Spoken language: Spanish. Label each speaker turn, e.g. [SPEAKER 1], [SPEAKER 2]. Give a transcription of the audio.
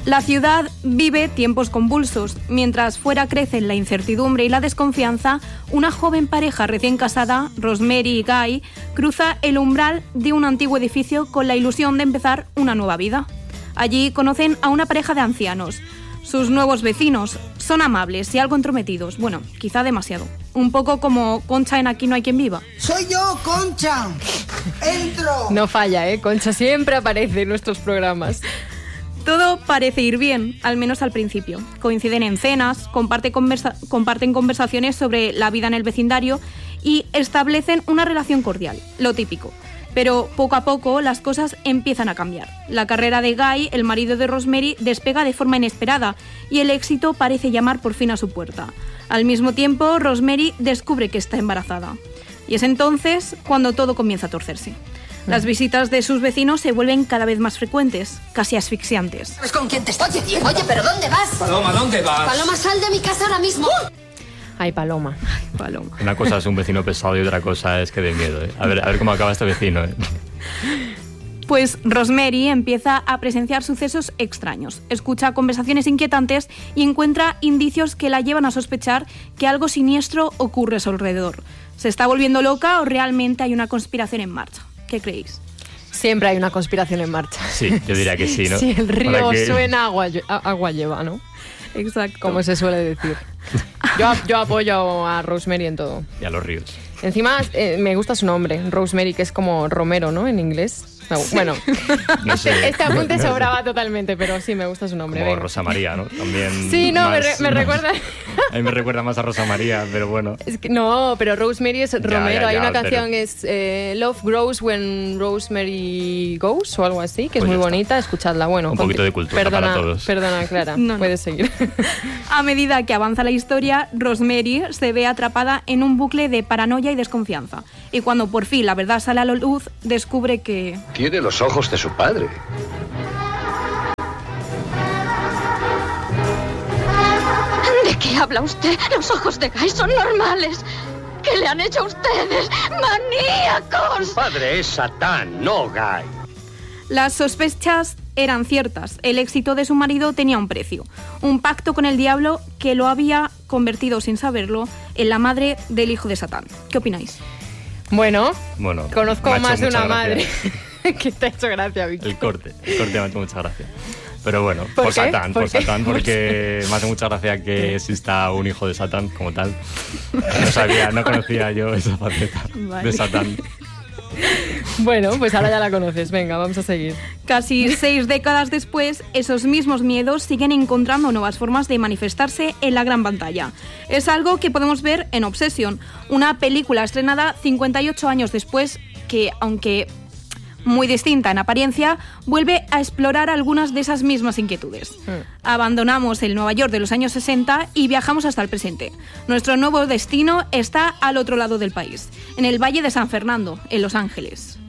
[SPEAKER 1] La ciudad vive tiempos convulsos. Mientras fuera crecen la incertidumbre y la desconfianza, una joven pareja recién casada, Rosemary y Guy, cruza el umbral de un antiguo edificio con la ilusión de empezar una nueva vida. Allí conocen a una pareja de ancianos. Sus nuevos vecinos son amables y algo entrometidos. Bueno, quizá demasiado. Un poco como Concha en Aquí no hay quien viva.
[SPEAKER 2] ¡Soy yo, Concha! ¡Entro!
[SPEAKER 3] No falla, ¿eh? Concha siempre aparece en nuestros programas.
[SPEAKER 1] Todo parece ir bien, al menos al principio. Coinciden en cenas, comparten conversaciones sobre la vida en el vecindario y establecen una relación cordial, lo típico. Pero poco a poco las cosas empiezan a cambiar. La carrera de Guy, el marido de Rosemary, despega de forma inesperada y el éxito parece llamar por fin a su puerta. Al mismo tiempo, Rosemary descubre que está embarazada. Y es entonces cuando todo comienza a torcerse. Las visitas de sus vecinos se vuelven cada vez más frecuentes, casi asfixiantes.
[SPEAKER 4] ¿Sabes con quién te estás metiendo? Oye, ¿pero dónde vas?
[SPEAKER 5] Paloma, ¿dónde vas?
[SPEAKER 4] Paloma, sal de mi casa ahora mismo.
[SPEAKER 3] Ay, Paloma.
[SPEAKER 1] Ay, Paloma.
[SPEAKER 5] Una cosa es un vecino pesado y otra cosa es que dé miedo, ¿eh? A ver cómo acaba este vecino, ¿eh?
[SPEAKER 1] Pues Rosemary empieza a presenciar sucesos extraños, escucha conversaciones inquietantes y encuentra indicios que la llevan a sospechar que algo siniestro ocurre a su alrededor. ¿Se está volviendo loca o realmente hay una conspiración en marcha? ¿Qué creéis?
[SPEAKER 3] Siempre hay una conspiración en marcha.
[SPEAKER 5] Sí, yo diría que sí, ¿no?
[SPEAKER 3] Si el río suena, agua lleva, ¿no?
[SPEAKER 1] Exacto.
[SPEAKER 3] Como se suele decir. Yo apoyo a Rosemary en todo.
[SPEAKER 5] Y a los ríos.
[SPEAKER 3] Encima me gusta su nombre, Rosemary, que es como Romero, ¿no? En inglés. No, bueno,
[SPEAKER 5] no sé,
[SPEAKER 3] este apunte sobraba totalmente, pero sí, me gusta su nombre.
[SPEAKER 5] Como
[SPEAKER 3] venga.
[SPEAKER 5] Rosa María, ¿no? También
[SPEAKER 3] sí, no,
[SPEAKER 5] más,
[SPEAKER 3] me recuerda...
[SPEAKER 5] A mí me recuerda más a Rosa María, pero bueno.
[SPEAKER 3] Es que, no, pero Rosemary es Romero.
[SPEAKER 5] Ya,
[SPEAKER 3] Hay una canción
[SPEAKER 5] pero...
[SPEAKER 3] que es Love Grows When Rosemary Goes o algo así, que
[SPEAKER 5] Pues
[SPEAKER 3] es muy
[SPEAKER 5] ya
[SPEAKER 3] bonita. Escuchadla, bueno.
[SPEAKER 5] Un poquito de cultura para todos.
[SPEAKER 3] Perdona, Clara,
[SPEAKER 1] No.
[SPEAKER 3] puedes seguir.
[SPEAKER 1] A medida que avanza la historia, Rosemary se ve atrapada en un bucle de paranoia y desconfianza. Y cuando por fin la verdad sale a la luz, descubre que...
[SPEAKER 6] Tiene los ojos de su padre.
[SPEAKER 4] ¿De qué habla usted? Los ojos de Guy son normales. ¿Qué le han hecho a ustedes? ¡Maníacos!
[SPEAKER 6] Su padre es Satán, no Guy.
[SPEAKER 1] Las sospechas eran ciertas. El éxito de su marido tenía un precio. Un pacto con el diablo que lo había convertido, sin saberlo, en la madre del hijo de Satán. ¿Qué opináis?
[SPEAKER 3] Bueno,
[SPEAKER 5] Bueno,
[SPEAKER 3] conozco
[SPEAKER 5] me ha hecho
[SPEAKER 3] más de
[SPEAKER 5] mucha
[SPEAKER 3] una
[SPEAKER 5] gracia.
[SPEAKER 3] madre que te ha hecho gracia, Víctor.
[SPEAKER 5] El corte me ha hecho mucha gracia. Pero bueno,
[SPEAKER 3] ¿Por
[SPEAKER 5] por
[SPEAKER 3] qué?
[SPEAKER 5] Satán,
[SPEAKER 3] ¿Por
[SPEAKER 5] por
[SPEAKER 3] qué?
[SPEAKER 5] Satán, porque me hace mucha gracia que exista un hijo de Satán como tal. No conocía yo esa faceta
[SPEAKER 1] Vale.
[SPEAKER 5] de Satán.
[SPEAKER 3] Bueno, pues ahora ya la conoces. Venga, vamos a seguir.
[SPEAKER 1] Casi 6 décadas después, esos mismos miedos siguen encontrando nuevas formas de manifestarse en la gran pantalla. Es algo que podemos ver en Obsession, una película estrenada 58 años después que, aunque muy distinta en apariencia, vuelve a explorar algunas de esas mismas inquietudes. Abandonamos el Nueva York de los años 60 y viajamos hasta el presente. Nuestro nuevo destino está al otro lado del país, en el Valle de San Fernando, en Los Ángeles.